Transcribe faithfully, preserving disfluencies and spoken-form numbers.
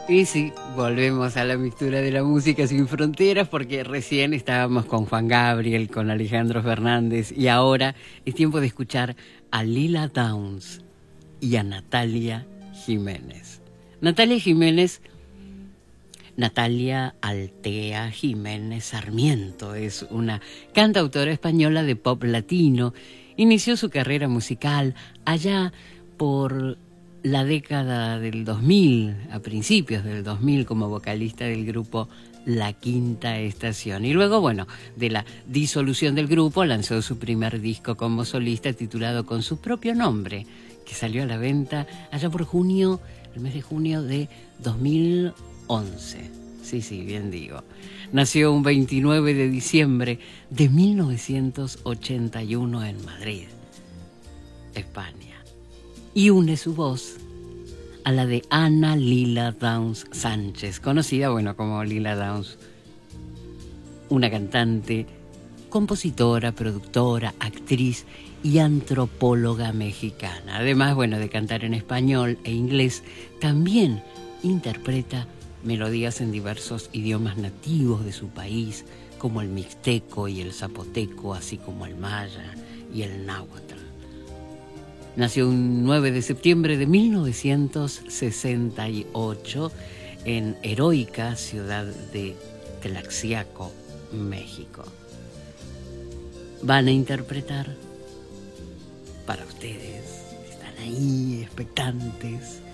Y sí, volvemos a la mixtura de la música sin fronteras, porque recién estábamos con Juan Gabriel, con Alejandro Fernández, y ahora es tiempo de escuchar a Lila Downs y a Natalia Jiménez. Natalia Jiménez, Natalia Altea Jiménez Sarmiento, es una cantautora española de pop latino. Inició su carrera musical allá por la década del dos mil, a principios del dos mil, como vocalista del grupo La Quinta Estación. Y luego, bueno, de la disolución del grupo, lanzó su primer disco como solista titulado con su propio nombre, que salió a la venta allá por junio, el mes de junio de dos mil once. Sí, sí, bien digo. Nació un veintinueve de diciembre de mil novecientos ochenta y uno en Madrid, España. Y une su voz a la de Ana Lila Downs Sánchez, conocida, bueno, como Lila Downs, una cantante, compositora, productora, actriz y antropóloga mexicana. Además, bueno, de cantar en español e inglés, también interpreta melodías en diversos idiomas nativos de su país, como el mixteco y el zapoteco, así como el maya y el náhuatl. Nació un nueve de septiembre de mil novecientos sesenta y ocho en heroica ciudad de Tlaxiaco, México. Van a interpretar para ustedes, están ahí expectantes,